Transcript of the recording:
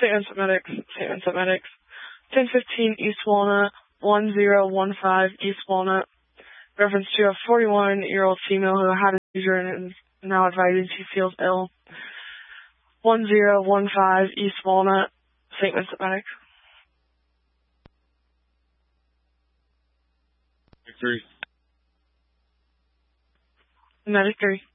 St. Vincent Medics, St. Vincent Medics. 1015 East Walnut, 1015 East Walnut. Reference to a 41-year-old female who had a seizure and is now advised she feels ill. 1015 East Walnut, St. Vincent Medics. Medic 3. Medic 3.